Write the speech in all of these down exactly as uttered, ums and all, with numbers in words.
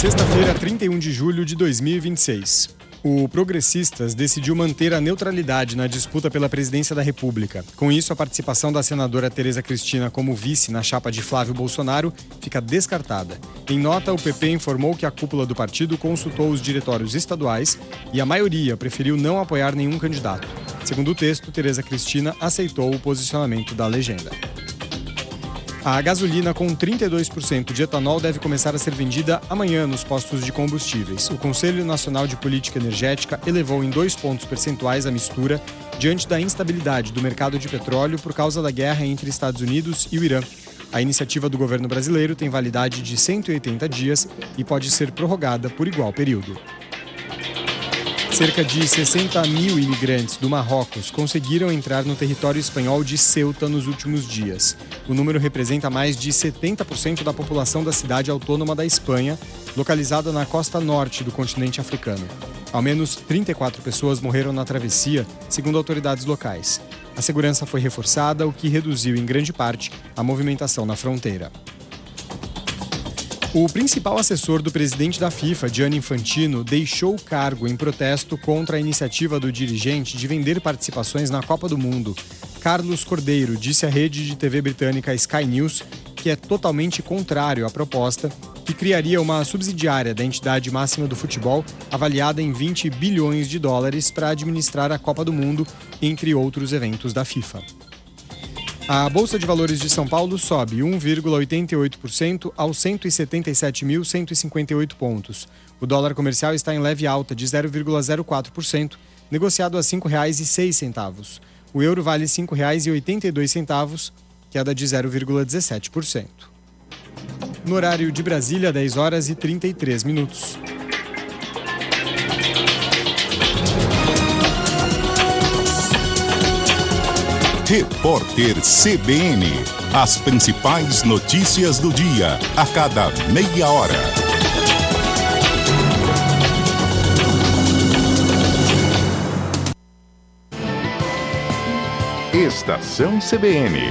Sexta-feira, trinta e um de julho de dois mil e vinte e seis. O Progressistas decidiu manter a neutralidade na disputa pela presidência da República. Com isso, a participação da senadora Tereza Cristina como vice na chapa de Flávio Bolsonaro fica descartada. Em nota, o P P informou que a cúpula do partido consultou os diretórios estaduais e a maioria preferiu não apoiar nenhum candidato. Segundo o texto, Tereza Cristina aceitou o posicionamento da legenda. A gasolina com trinta e dois por cento de etanol deve começar a ser vendida amanhã nos postos de combustíveis. O Conselho Nacional de Política Energética elevou em dois pontos percentuais a mistura diante da instabilidade do mercado de petróleo por causa da guerra entre Estados Unidos e o Irã. A iniciativa do governo brasileiro tem validade de cento e oitenta dias e pode ser prorrogada por igual período. Cerca de sessenta mil imigrantes do Marrocos conseguiram entrar no território espanhol de Ceuta nos últimos dias. O número representa mais de setenta por cento da população da cidade autônoma da Espanha, localizada na costa norte do continente africano. Ao menos trinta e quatro pessoas morreram na travessia, segundo autoridades locais. A segurança foi reforçada, o que reduziu em grande parte a movimentação na fronteira. O principal assessor do presidente da FIFA, Gianni Infantino, deixou o cargo em protesto contra a iniciativa do dirigente de vender participações na Copa do Mundo. Carlos Cordeiro disse à rede de T V britânica Sky News que é totalmente contrário à proposta, que criaria uma subsidiária da entidade máxima do futebol, avaliada em vinte bilhões de dólares, para administrar a Copa do Mundo, entre outros eventos da FIFA. A Bolsa de Valores de São Paulo sobe um vírgula oitenta e oito por cento aos cento e setenta e sete mil cento e cinquenta e oito pontos. O dólar comercial está em leve alta de zero vírgula zero quatro por cento, negociado a cinco reais e seis centavos. O euro vale cinco reais e oitenta e dois centavos, queda de zero vírgula dezessete por cento. No horário de Brasília, dez horas e trinta e três minutos. Repórter C B N. As principais notícias do dia, a cada meia hora. Estação C B N.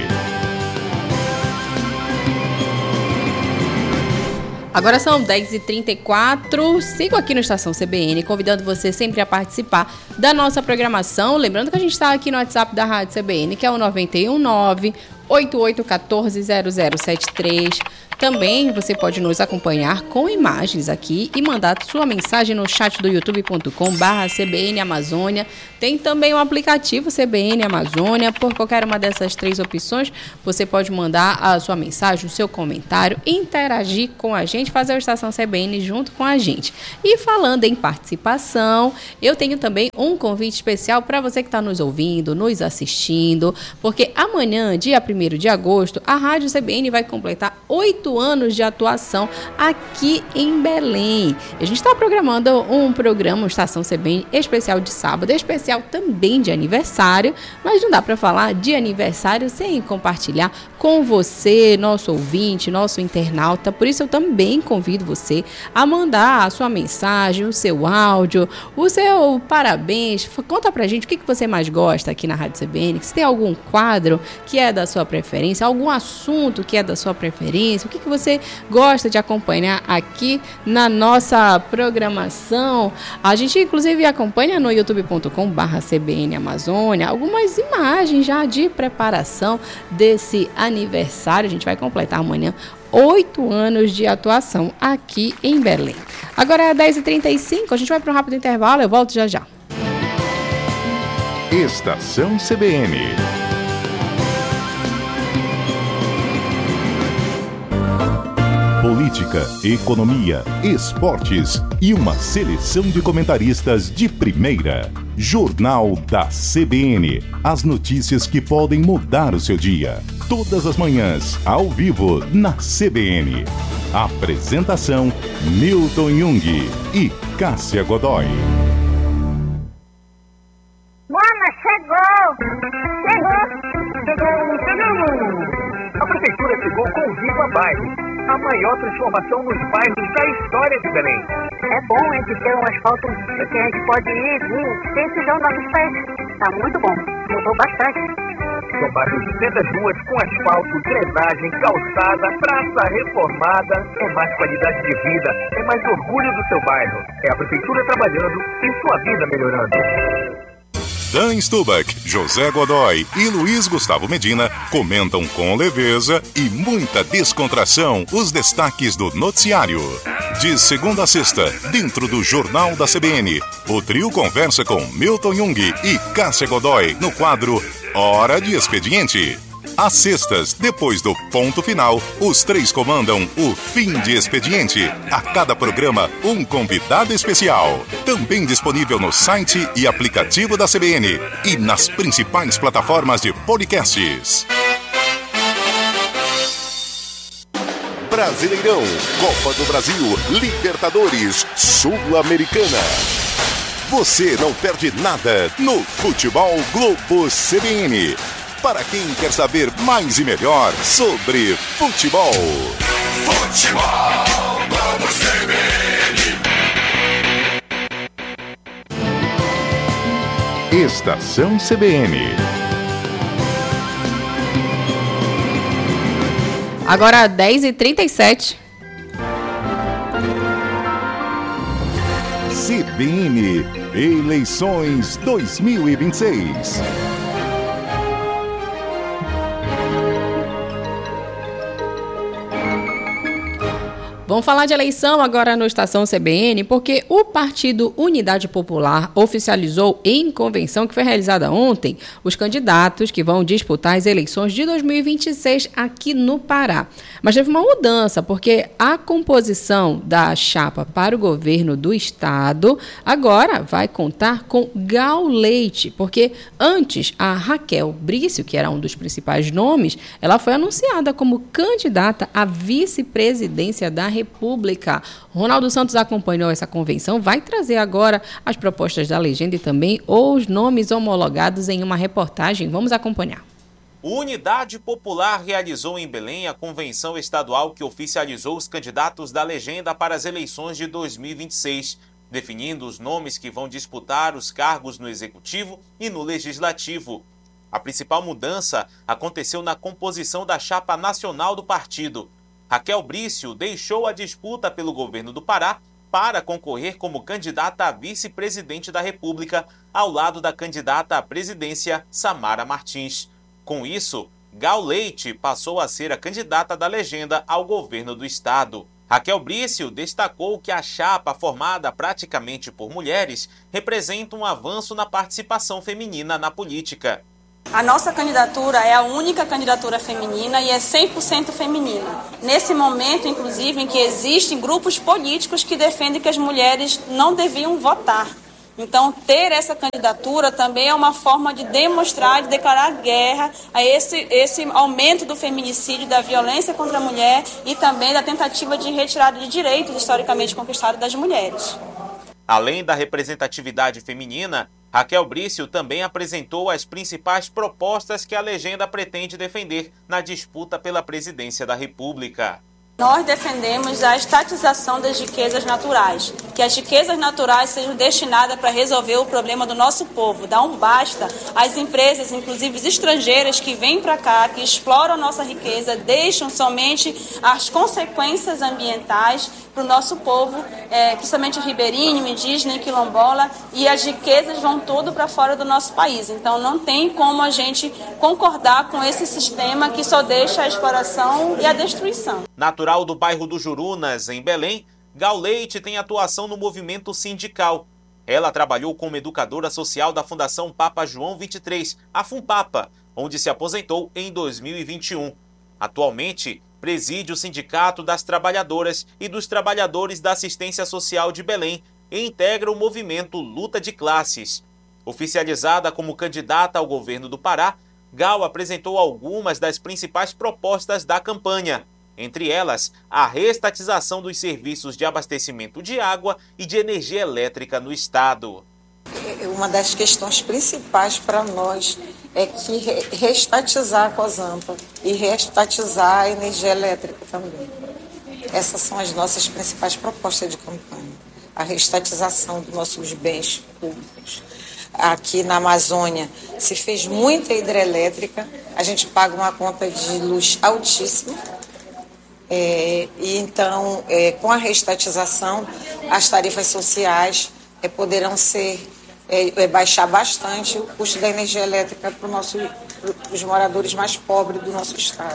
Agora são dez e trinta e quatro, sigo aqui no Estação C B N, convidando você sempre a participar da nossa programação. Lembrando que a gente está aqui no WhatsApp da Rádio C B N, que é o nove um nove, oito oito um quatro, zero zero sete três. Também você pode nos acompanhar com imagens aqui e mandar sua mensagem no chat do youtube ponto com barra C B N Amazônia. Tem também o aplicativo C B N Amazônia. Por qualquer uma dessas três opções, você pode mandar a sua mensagem, o seu comentário, interagir com a gente, fazer a Estação C B N junto com a gente. E falando em participação, eu tenho também um convite especial para você que está nos ouvindo, nos assistindo, porque amanhã, dia primeiro de agosto, a Rádio C B N vai completar oito anos de atuação aqui em Belém. A gente está programando um programa, uma Estação C B N especial de sábado, especial também de aniversário, mas não dá para falar de aniversário sem compartilhar com você, nosso ouvinte, nosso internauta. Por isso eu também convido você a mandar a sua mensagem, o seu áudio, o seu parabéns. Conta pra gente o que você mais gosta aqui na Rádio C B N, se tem algum quadro que é da sua preferência, algum assunto que é da sua preferência, o que que você gosta de acompanhar aqui na nossa programação. A gente, inclusive, acompanha no youtube ponto com barra C B N Amazônia algumas imagens já de preparação desse aniversário. A gente vai completar amanhã oito anos de atuação aqui em Belém. Agora é dez e trinta e cinco, a gente vai para um rápido intervalo, eu volto já já. Estação C B N. Política, economia, esportes e uma seleção de comentaristas de primeira. Jornal da C B N. As notícias que podem mudar o seu dia. Todas as manhãs, ao vivo, na C B N. Apresentação: Newton Jung e Cássia Godoy. Mama, chegou! Chegou! Chegou, chegou! A Prefeitura chegou com o Viva Bairro, a maior transformação nos bairros da história de Belém. É bom esse ter um asfalto que a gente pode ir, vir, sem precisar andar nos pés. Tá muito bom, mudou bastante. São mais de duzentas ruas com asfalto, drenagem, calçada, praça reformada. É mais qualidade de vida, é mais orgulho do seu bairro. É a Prefeitura trabalhando e sua vida melhorando. Dan Stubach, José Godoy e Luiz Gustavo Medina comentam com leveza e muita descontração os destaques do noticiário. De segunda a sexta, dentro do Jornal da C B N, o trio conversa com Milton Jung e Cássia Godoy no quadro Hora de Expediente. Às sextas, depois do ponto final, os três comandam o Fim de Expediente. A cada programa, um convidado especial. Também disponível no site e aplicativo da C B N e nas principais plataformas de podcasts. Brasileirão, Copa do Brasil, Libertadores, Sul-Americana. Você não perde nada no Futebol Globo C B N. Para quem quer saber mais e melhor sobre futebol. Futebol Globo C B N. Estação C B N. Agora dez e trinta e sete. C B N Eleições dois mil e vinte e seis. Vamos falar de eleição agora no Estação C B N, porque o Partido Unidade Popular oficializou em convenção que foi realizada ontem os candidatos que vão disputar as eleições de dois mil e vinte e seis aqui no Pará. Mas teve uma mudança, porque a composição da chapa para o governo do estado agora vai contar com Gal Leite, porque antes a Raquel Brício, que era um dos principais nomes, ela foi anunciada como candidata à vice-presidência da República. República. Ronaldo Santos acompanhou essa convenção, vai trazer agora as propostas da legenda e também os nomes homologados em uma reportagem. Vamos acompanhar. O Unidade Popular realizou em Belém a convenção estadual que oficializou os candidatos da legenda para as eleições de dois mil e vinte e seis, definindo os nomes que vão disputar os cargos no Executivo e no Legislativo. A principal mudança aconteceu na composição da chapa nacional do partido. Raquel Brício deixou a disputa pelo governo do Pará para concorrer como candidata a vice-presidente da República, ao lado da candidata à presidência, Samara Martins. Com isso, Gal Leite passou a ser a candidata da legenda ao governo do estado. Raquel Brício destacou que a chapa, formada praticamente por mulheres, representa um avanço na participação feminina na política. A nossa candidatura é a única candidatura feminina e é cem por cento feminina. Nesse momento, inclusive, em que existem grupos políticos que defendem que as mulheres não deviam votar. Então, ter essa candidatura também é uma forma de demonstrar, de declarar guerra a esse, esse aumento do feminicídio, da violência contra a mulher e também da tentativa de retirada de direitos historicamente conquistados das mulheres. Além da representatividade feminina, Raquel Brício também apresentou as principais propostas que a legenda pretende defender na disputa pela presidência da República. Nós defendemos a estatização das riquezas naturais, que as riquezas naturais sejam destinadas para resolver o problema do nosso povo. Dá um basta às empresas, inclusive estrangeiras, que vêm para cá, que exploram a nossa riqueza, deixam somente as consequências ambientais para o nosso povo, é, principalmente ribeirinho, indígena e quilombola, e as riquezas vão tudo para fora do nosso país. Então não tem como a gente concordar com esse sistema que só deixa a exploração e a destruição. Natural do bairro do Jurunas, em Belém, Gal Leite tem atuação no movimento sindical. Ela trabalhou como educadora social da Fundação Papa João vinte e três, a FUNPAPA, onde se aposentou em dois mil e vinte e um. Atualmente, preside o Sindicato das Trabalhadoras e dos Trabalhadores da Assistência Social de Belém e integra o movimento Luta de Classes. Oficializada como candidata ao governo do Pará, Gal apresentou algumas das principais propostas da campanha, entre elas a reestatização dos serviços de abastecimento de água e de energia elétrica no estado. Uma das questões principais para nós é que reestatizar a COSAMPA e reestatizar a energia elétrica também. Essas são as nossas principais propostas de campanha. A reestatização dos nossos bens públicos, aqui na Amazônia se fez muita hidrelétrica, a gente paga uma conta de luz altíssima. É, e então, é, com a reestatização, as tarifas sociais é, poderão ser, é, é, baixar bastante o custo da energia elétrica para nosso, os moradores mais pobres do nosso estado.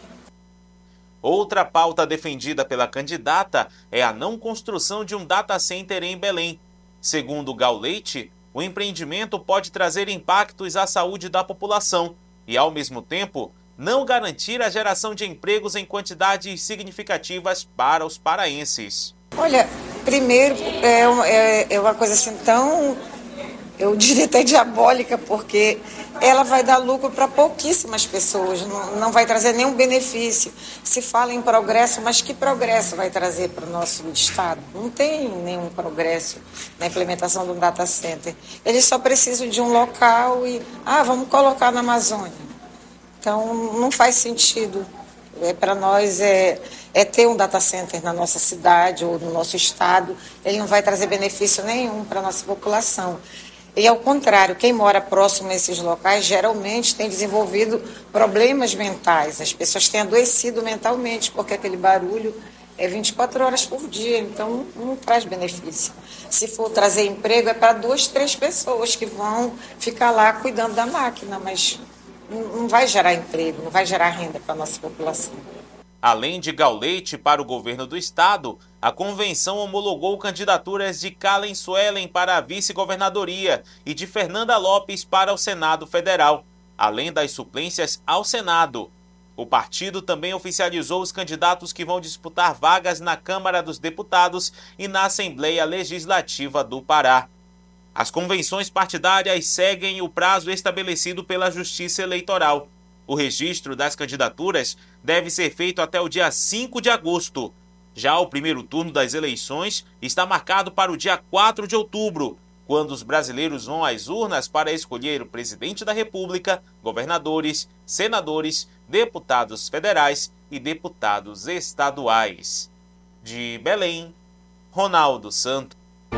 Outra pauta defendida pela candidata é a não construção de um data center em Belém. Segundo Gal Leite, o empreendimento pode trazer impactos à saúde da população e, ao mesmo tempo, não garantir a geração de empregos em quantidades significativas para os paraenses. Olha, primeiro, é, é, é uma coisa assim tão, eu diria até diabólica, porque ela vai dar lucro para pouquíssimas pessoas, não, não vai trazer nenhum benefício. Se fala em progresso, mas que progresso vai trazer para o nosso estado? Não tem nenhum progresso na implementação do data center. Eles só precisam de um local e, ah, vamos colocar na Amazônia. Então, não faz sentido. É, para nós, é, é ter um data center na nossa cidade ou no nosso estado, ele não vai trazer benefício nenhum para a nossa população. E, ao contrário, quem mora próximo a esses locais, geralmente tem desenvolvido problemas mentais. As pessoas têm adoecido mentalmente, porque aquele barulho é vinte e quatro horas por dia, então não, não traz benefício. Se for trazer emprego, é para duas, três pessoas que vão ficar lá cuidando da máquina, mas não vai gerar emprego, não vai gerar renda para a nossa população. Além de Gal Leite para o governo do estado, a convenção homologou candidaturas de Kalen Suelen para a vice-governadoria e de Fernanda Lopes para o Senado Federal, além das suplências ao Senado. O partido também oficializou os candidatos que vão disputar vagas na Câmara dos Deputados e na Assembleia Legislativa do Pará. As convenções partidárias seguem o prazo estabelecido pela Justiça Eleitoral. O registro das candidaturas deve ser feito até o dia cinco de agosto. Já o primeiro turno das eleições está marcado para o dia quatro de outubro, quando os brasileiros vão às urnas para escolher o presidente da República, governadores, senadores, deputados federais e deputados estaduais. De Belém, Ronaldo Santos.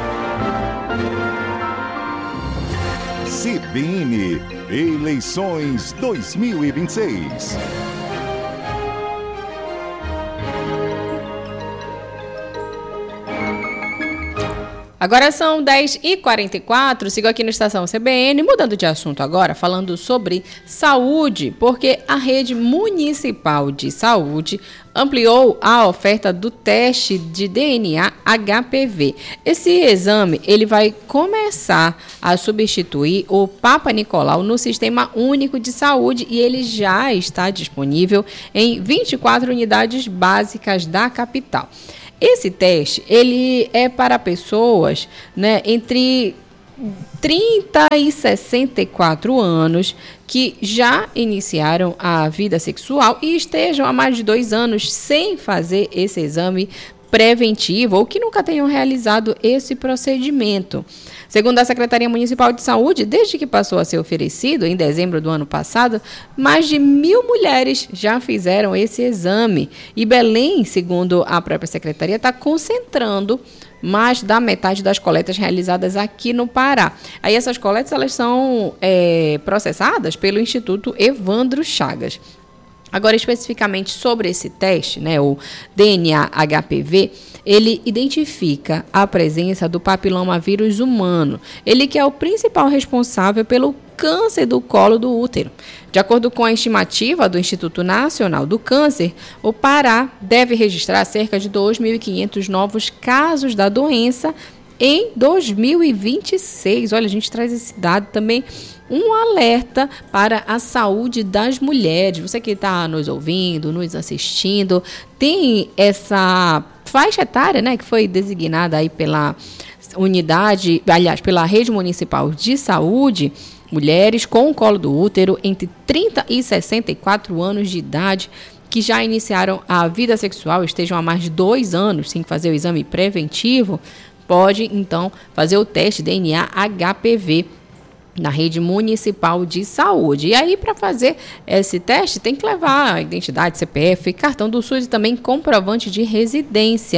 C B N Eleições dois mil e vinte e seis. Agora são dez e quarenta e quatro, sigo aqui na Estação C B N, mudando de assunto agora, falando sobre saúde, porque a Rede Municipal de Saúde ampliou a oferta do teste de D N A H P V. Esse exame ele vai começar a substituir o Papa Nicolau no Sistema Único de Saúde e ele já está disponível em vinte e quatro unidades básicas da capital. Esse teste, ele é para pessoas, né, entre trinta e sessenta e quatro anos que já iniciaram a vida sexual e estejam há mais de dois anos sem fazer esse exame preventivo ou que nunca tenham realizado esse procedimento. Segundo a Secretaria Municipal de Saúde, desde que passou a ser oferecido, em dezembro do ano passado, mais de mil mulheres já fizeram esse exame. E Belém, segundo a própria Secretaria, está concentrando mais da metade das coletas realizadas aqui no Pará. Aí essas coletas elas são é, processadas pelo Instituto Evandro Chagas. Agora, especificamente sobre esse teste, né, o D N A H P V, ele identifica a presença do papilomavírus humano. Ele que é o principal responsável pelo câncer do colo do útero. De acordo com a estimativa do Instituto Nacional do Câncer, o Pará deve registrar cerca de dois mil e quinhentos novos casos da doença em dois mil e vinte e seis. Olha, a gente traz esse dado também, um alerta para a saúde das mulheres. Você que está nos ouvindo, nos assistindo, tem essa faixa etária, né, que foi designada aí pela unidade, aliás, pela Rede Municipal de Saúde, mulheres com colo do útero entre trinta e sessenta e quatro anos de idade, que já iniciaram a vida sexual, estejam há mais de dois anos sem fazer o exame preventivo, pode, então, fazer o teste D N A H P V na Rede Municipal de Saúde. E aí, para fazer esse teste, tem que levar a identidade, C P F, cartão do SUS e também comprovante de residência.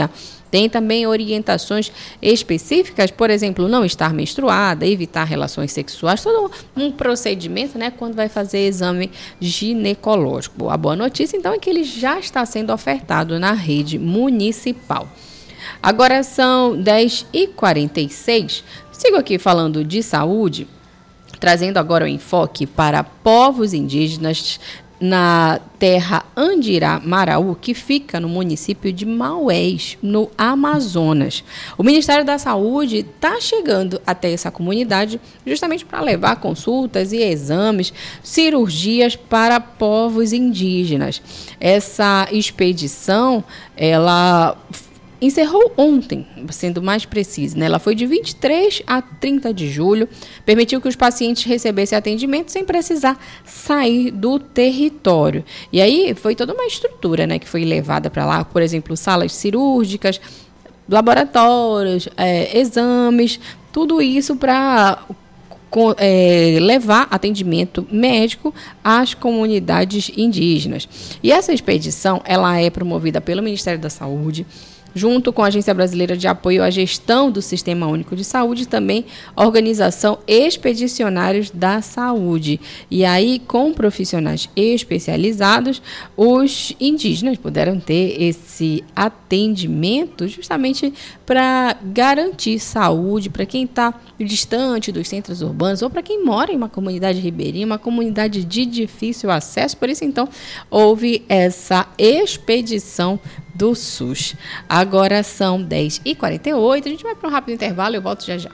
Tem também orientações específicas, por exemplo, não estar menstruada, evitar relações sexuais, todo um procedimento, né, quando vai fazer exame ginecológico. A boa notícia, então, é que ele já está sendo ofertado na rede municipal. Agora são dez e quarenta e seis. Sigo aqui falando de saúde, trazendo agora o enfoque para povos indígenas na terra Andirá-Maraú, que fica no município de Maués, no Amazonas. O Ministério da Saúde está chegando até essa comunidade justamente para levar consultas e exames, cirurgias para povos indígenas. Essa expedição, ela encerrou ontem, sendo mais preciso, né? Ela foi de vinte e três a trinta de julho, permitiu que os pacientes recebessem atendimento sem precisar sair do território. E aí foi toda uma estrutura, né, que foi levada para lá, por exemplo, salas cirúrgicas, laboratórios, é, exames, tudo isso para é, levar atendimento médico às comunidades indígenas. E essa expedição, ela é promovida pelo Ministério da Saúde, junto com a Agência Brasileira de Apoio à Gestão do Sistema Único de Saúde, também a Organização Expedicionários da Saúde. E aí, com profissionais especializados, os indígenas puderam ter esse atendimento justamente para garantir saúde para quem está distante dos centros urbanos ou para quem mora em uma comunidade ribeirinha, uma comunidade de difícil acesso. Por isso, então, houve essa expedição do SUS. Agora são dez e quarenta e oito, a gente vai para um rápido intervalo e eu volto já já.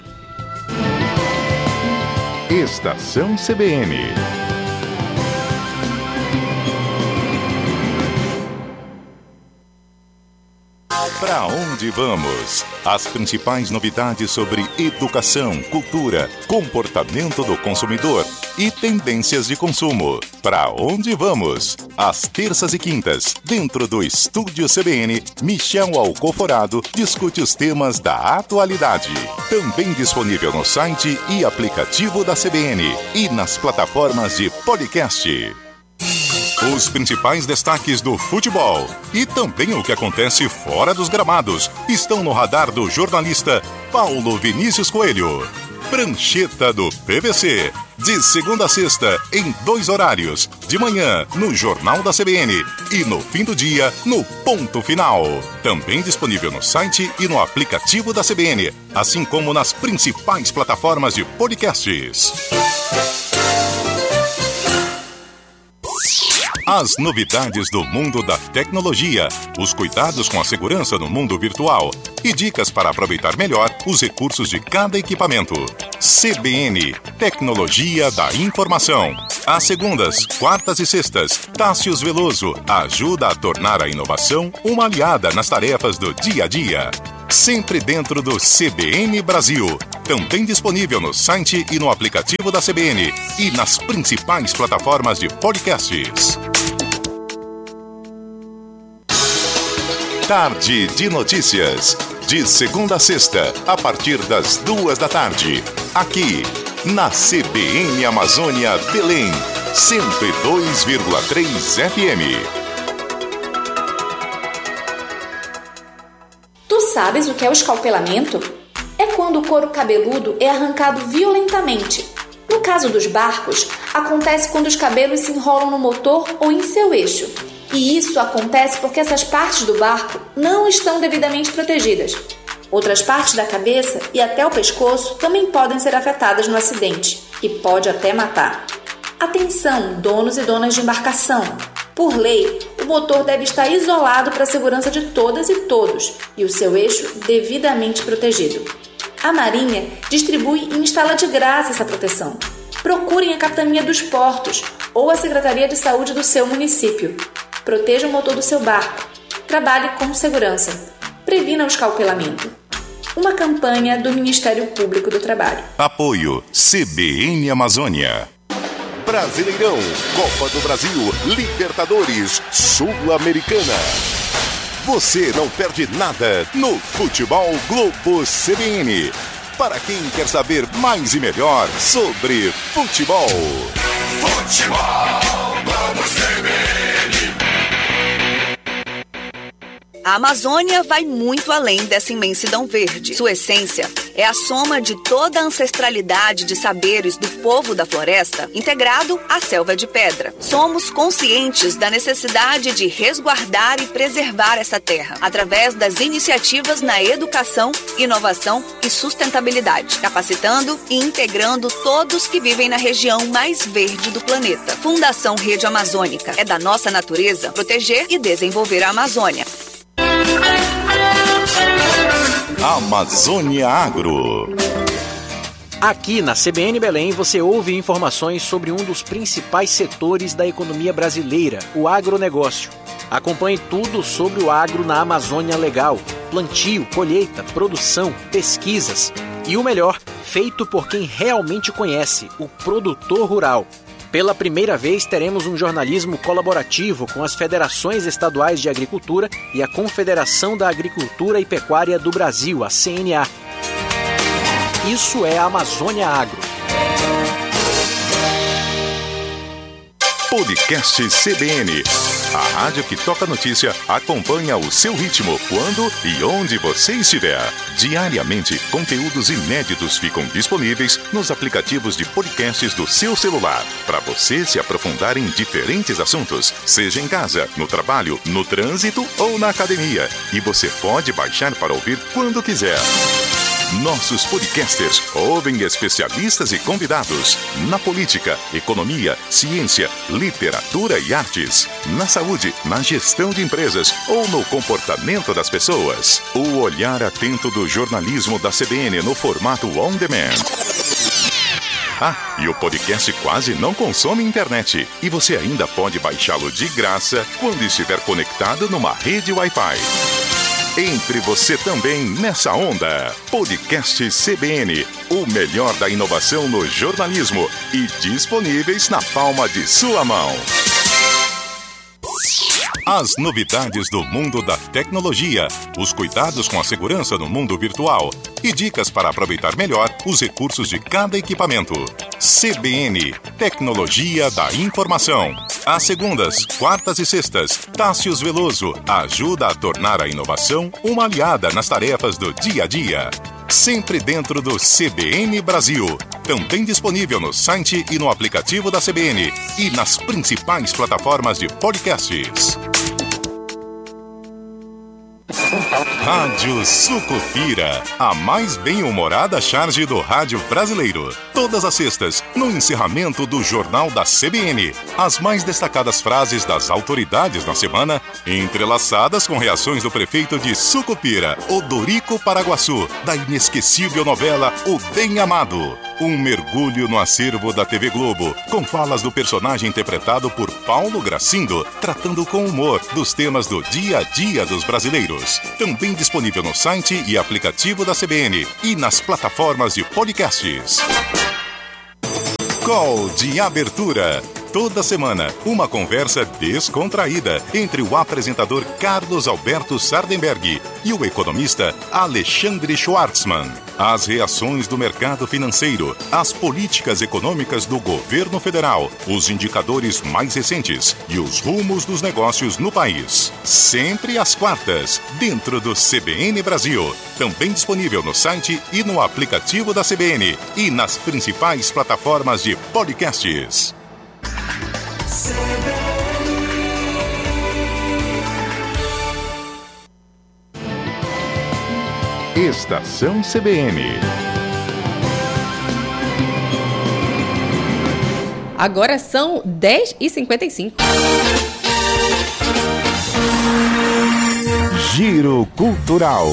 Estação C B N. Para onde vamos? As principais novidades sobre educação, cultura, comportamento do consumidor e tendências de consumo. Para onde vamos? Às terças e quintas, dentro do Estúdio C B N, Michel Alcoforado discute os temas da atualidade. Também disponível no site e aplicativo da C B N e nas plataformas de podcast. Os principais destaques do futebol e também o que acontece fora dos gramados estão no radar do jornalista Paulo Vinícius Coelho. Prancheta do P V C, de segunda a sexta, em dois horários, de manhã no Jornal da C B N e no fim do dia no Ponto Final. Também disponível no site e no aplicativo da C B N, assim como nas principais plataformas de podcasts. As novidades do mundo da tecnologia, os cuidados com a segurança no mundo virtual e dicas para aproveitar melhor os recursos de cada equipamento. C B N, Tecnologia da Informação. Às segundas, quartas e sextas, Tássius Veloso ajuda a tornar a inovação uma aliada nas tarefas do dia a dia. Sempre dentro do C B N Brasil. Também disponível no site e no aplicativo da C B N e nas principais plataformas de podcasts. Tarde de Notícias. De segunda a sexta, a partir das duas da tarde. Aqui, na C B N Amazônia Belém, cento e dois vírgula três F M. Tu sabes o que é o escalpelamento? É quando o couro cabeludo é arrancado violentamente. No caso dos barcos, acontece quando os cabelos se enrolam no motor ou em seu eixo. E isso acontece porque essas partes do barco não estão devidamente protegidas. Outras partes da cabeça e até o pescoço também podem ser afetadas no acidente, que pode até matar. Atenção, donos e donas de embarcação! Por lei, o motor deve estar isolado para a segurança de todas e todos e o seu eixo devidamente protegido. A Marinha distribui e instala de graça essa proteção. Procurem a Capitania dos Portos ou a Secretaria de Saúde do seu município. Proteja o motor do seu barco. Trabalhe com segurança. Previna o escalpelamento. Uma campanha do Ministério Público do Trabalho. Apoio C B N Amazônia. Brasileirão, Copa do Brasil, Libertadores, Sul-Americana. Você não perde nada no Futebol Globo C B N. Para quem quer saber mais e melhor sobre futebol. Futebol Globo C B N. A Amazônia vai muito além dessa imensidão verde. Sua essência é a soma de toda a ancestralidade de saberes do povo da floresta integrado à selva de pedra. Somos conscientes da necessidade de resguardar e preservar essa terra através das iniciativas na educação, inovação e sustentabilidade, capacitando e integrando todos que vivem na região mais verde do planeta. Fundação Rede Amazônica. É da nossa natureza proteger e desenvolver a Amazônia. Amazônia Agro. Aqui na C B N Belém você ouve informações sobre um dos principais setores da economia brasileira, o agronegócio. Acompanhe tudo sobre o agro na Amazônia Legal: plantio, colheita, produção, pesquisas e o melhor, feito por quem realmente conhece, o produtor rural. Pela primeira vez, teremos um jornalismo colaborativo com as Federações Estaduais de Agricultura e a Confederação da Agricultura e Pecuária do Brasil, a C N A. Isso é a Amazônia Agro. Podcast C B N. A rádio que toca notícia acompanha o seu ritmo quando e onde você estiver. Diariamente, conteúdos inéditos ficam disponíveis nos aplicativos de podcasts do seu celular, para você se aprofundar em diferentes assuntos, seja em casa, no trabalho, no trânsito ou na academia. E você pode baixar para ouvir quando quiser. Nossos podcasters ouvem especialistas e convidados na política, economia, ciência, literatura e artes, na saúde, na gestão de empresas ou no comportamento das pessoas. O olhar atento do jornalismo da C B N no formato on demand. Ah, e o podcast quase não consome internet e você ainda pode baixá-lo de graça quando estiver conectado numa rede Wi-Fi. Entre você também nessa onda. Podcast C B N, o melhor da inovação no jornalismo e disponíveis na palma de sua mão. As novidades do mundo da tecnologia, os cuidados com a segurança no mundo virtual e dicas para aproveitar melhor os recursos de cada equipamento. C B N, Tecnologia da Informação. Às segundas, quartas e sextas, Tássius Veloso ajuda a tornar a inovação uma aliada nas tarefas do dia a dia. Sempre dentro do C B N Brasil. Também disponível no site e no aplicativo da C B N e nas principais plataformas de podcasts. Rádio Sucupira, a mais bem-humorada charge do rádio brasileiro. Todas as sextas, no encerramento do Jornal da C B N. As mais destacadas frases das autoridades na semana, entrelaçadas com reações do prefeito de Sucupira, Odorico Paraguaçu, da inesquecível novela O Bem Amado. Um mergulho no acervo da T V Globo, com falas do personagem interpretado por Paulo Gracindo, tratando com humor dos temas do dia a dia dos brasileiros. Também disponível no site e aplicativo da C B N e nas plataformas de podcasts. Call de abertura. Toda semana, uma conversa descontraída entre o apresentador Carlos Alberto Sardenberg e o economista Alexandre Schwartzman. As reações do mercado financeiro, as políticas econômicas do governo federal, os indicadores mais recentes e os rumos dos negócios no país. Sempre às quartas, dentro do C B N Brasil. Também disponível no site e no aplicativo da C B N e nas principais plataformas de podcasts. Estação C B N. Agora são dez e cinquenta e cinco. Giro Cultural.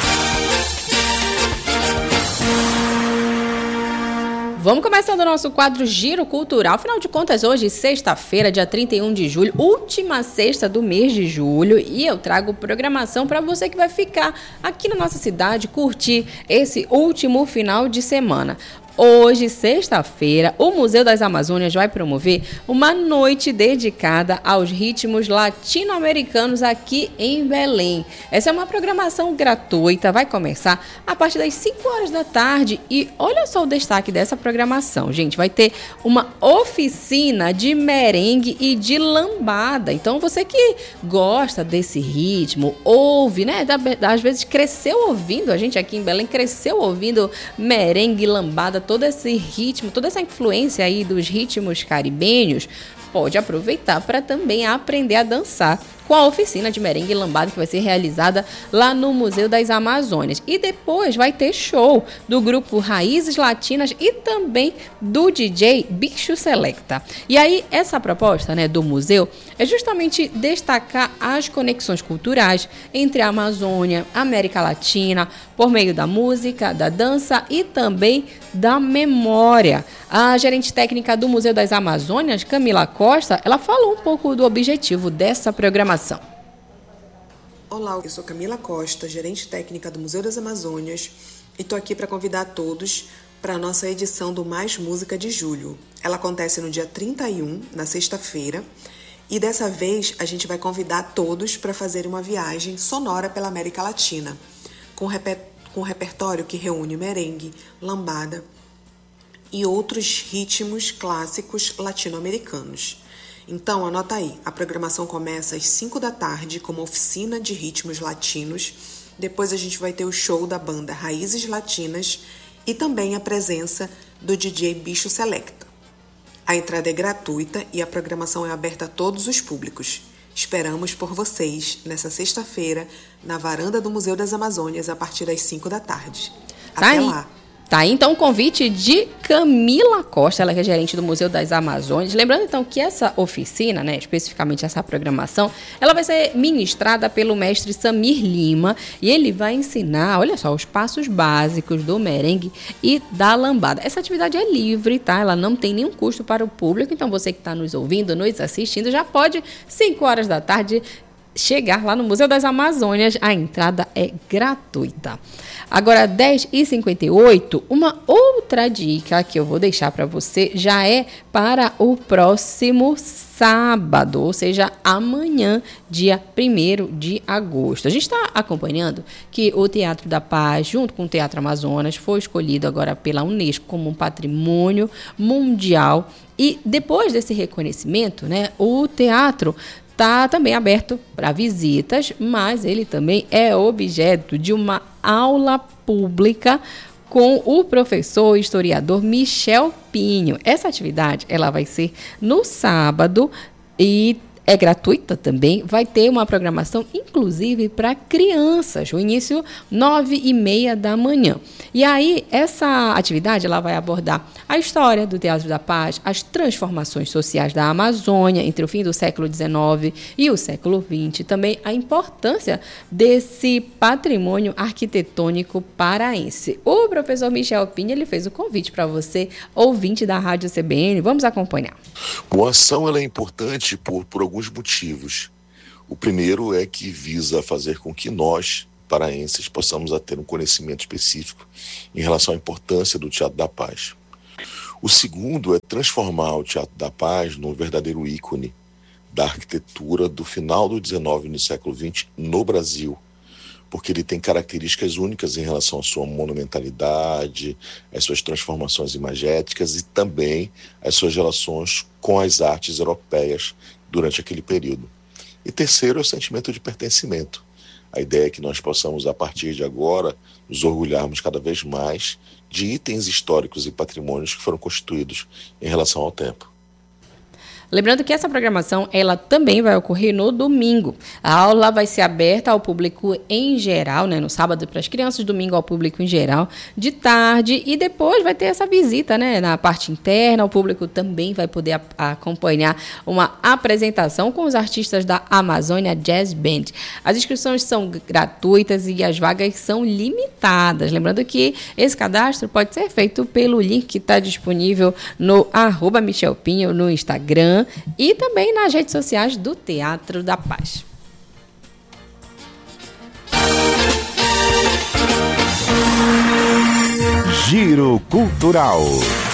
Vamos começando o nosso quadro Giro Cultural. Afinal de contas, hoje, sexta-feira, dia trinta e um de julho, última sexta do mês de julho, e eu trago programação para você que vai ficar aqui na nossa cidade, curtir esse último final de semana. Hoje, sexta-feira, o Museu das Amazônias vai promover uma noite dedicada aos ritmos latino-americanos aqui em Belém. Essa é uma programação gratuita, vai começar a partir das cinco horas da tarde e olha só o destaque dessa programação, gente, vai ter uma oficina de merengue e de lambada. Então, você que gosta desse ritmo, ouve, né, às vezes cresceu ouvindo, a gente aqui em Belém cresceu ouvindo merengue e lambada, todo esse ritmo, toda essa influência aí dos ritmos caribenhos, pode aproveitar para também aprender a dançar com a oficina de merengue e lambada que vai ser realizada lá no Museu das Amazônias. E depois vai ter show do grupo Raízes Latinas e também do D J Bicho Selecta. E aí, essa proposta, né, do museu é justamente destacar as conexões culturais entre a Amazônia, a América Latina, por meio da música, da dança e também da memória. A gerente técnica do Museu das Amazônias, Camila Costa, ela falou um pouco do objetivo dessa programação. Olá, eu sou Camila Costa, gerente técnica do Museu das Amazônias, e estou aqui para convidar todos para a nossa edição do Mais Música de Julho. Ela acontece no dia trinta e um, na sexta-feira, e dessa vez a gente vai convidar todos para fazer uma viagem sonora pela América Latina, com, reper- com um repertório que reúne merengue, lambada e outros ritmos clássicos latino-americanos. Então, anota aí, a programação começa às cinco da tarde com uma oficina de ritmos latinos, depois a gente vai ter o show da banda Raízes Latinas e também a presença do D J Bicho Selecta. A entrada é gratuita e a programação é aberta a todos os públicos. Esperamos por vocês nessa sexta-feira na varanda do Museu das Amazônias a partir das cinco da tarde. Tá Até aí. lá! Tá aí, então, o convite de Camila Costa, ela que é gerente do Museu das Amazônias. Lembrando, então, que essa oficina, né, especificamente essa programação, ela vai ser ministrada pelo mestre Samir Lima e ele vai ensinar, olha só, os passos básicos do merengue e da lambada. Essa atividade é livre, tá? Ela não tem nenhum custo para o público, então você que está nos ouvindo, nos assistindo, já pode, cinco horas da tarde, chegar lá no Museu das Amazônias. A entrada é gratuita. Agora, dez e cinquenta e oito, uma outra dica que eu vou deixar para você já é para o próximo sábado, ou seja, amanhã, dia primeiro de agosto. A gente está acompanhando que o Teatro da Paz, junto com o Teatro Amazonas, foi escolhido agora pela Unesco como um patrimônio mundial. E depois desse reconhecimento, né, o teatro está também aberto para visitas, mas ele também é objeto de uma aula pública com o professor e historiador Michel Pinho. Essa atividade ela vai ser no sábado e é gratuita também, vai ter uma programação inclusive para crianças, o início nove e meia da manhã. E aí, essa atividade ela vai abordar a história do Teatro da Paz, as transformações sociais da Amazônia entre o fim do século dezenove e o século vinte, também a importância desse patrimônio arquitetônico paraense. O professor Michel Pinho, ele fez o convite para você, ouvinte da Rádio C B N, vamos acompanhar. Bom, a ação ela é importante por, por alguns motivos. O primeiro é que visa fazer com que nós, paraenses, possamos ter um conhecimento específico em relação à importância do Teatro da Paz. O segundo é transformar o Teatro da Paz num verdadeiro ícone da arquitetura do final do dezenove e no século vinte no Brasil, porque ele tem características únicas em relação à sua monumentalidade, às suas transformações imagéticas e também às suas relações com as artes europeias durante aquele período. E terceiro é o sentimento de pertencimento. A ideia é que nós possamos, a partir de agora, nos orgulharmos cada vez mais de itens históricos e patrimônios que foram constituídos em relação ao tempo. Lembrando que essa programação ela também vai ocorrer no domingo. A aula vai ser aberta ao público em geral, né, no sábado para as crianças, domingo ao público em geral, de tarde, e depois vai ter essa visita, né, na parte interna. O público também vai poder a, acompanhar uma apresentação com os artistas da Amazônia Jazz Band. As inscrições são gratuitas e as vagas são limitadas. Lembrando que esse cadastro pode ser feito pelo link que está disponível no arroba Michel Pinho no Instagram e também nas redes sociais do Teatro da Paz. Giro Cultural.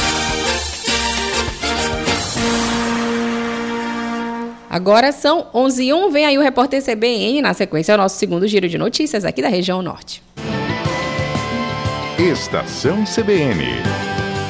Agora são onze e um, vem aí o repórter C B N, na sequência o nosso segundo giro de notícias aqui da região norte. Estação C B N.